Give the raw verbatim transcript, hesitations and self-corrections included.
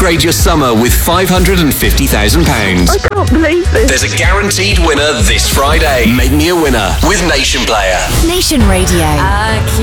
upgrade your summer with five hundred fifty thousand pounds. I can't believe this. There's a guaranteed winner this Friday. Make me a winner with Nation Player. Nation Radio. I keep